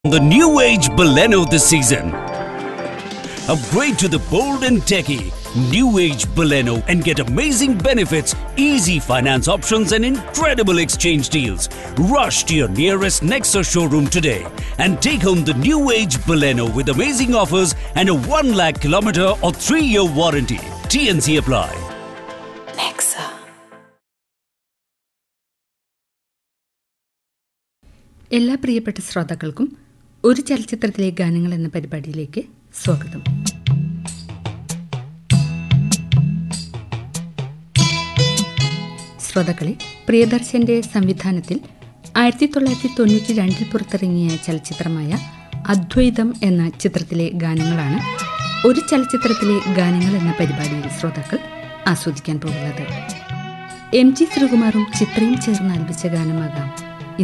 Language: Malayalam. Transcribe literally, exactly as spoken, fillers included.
The new age Baleno this season. Upgrade to the bold and techy new age Baleno and get amazing benefits, easy finance options and incredible exchange deals. Rush to your nearest Nexa showroom today and take home the new age Baleno with amazing offers and a one lakh kilometer or three year warranty. T N C apply. Nexa. എല്ലാ പ്രിയപ്പെട്ട ശ്രോതാക്കൾക്കും ഒരു ചലച്ചിത്രത്തിലെ ഗാനങ്ങൾ എന്ന പരിപാടിയിലേക്ക് സ്വാഗതം. ശ്രോതാക്കളെ, പ്രിയദർശന്റെ സംവിധാനത്തിൽ ആയിരത്തി തൊള്ളായിരത്തി തൊണ്ണൂറ്റി രണ്ടിൽ പുറത്തിറങ്ങിയ ചലച്ചിത്രമായ അദ്വൈതം എന്ന ചിത്രത്തിലെ ഗാനങ്ങളാണ് ഒരു ചലച്ചിത്രത്തിലെ ഗാനങ്ങൾ എന്ന പരിപാടിയിൽ ശ്രോതാക്കൾ ആസ്വദിക്കാൻ പോകുന്നത്. എം ജി ശ്രീകുമാറും ചിത്രയും ചേർന്ന് ആലപിച്ച ഗാനമാകാം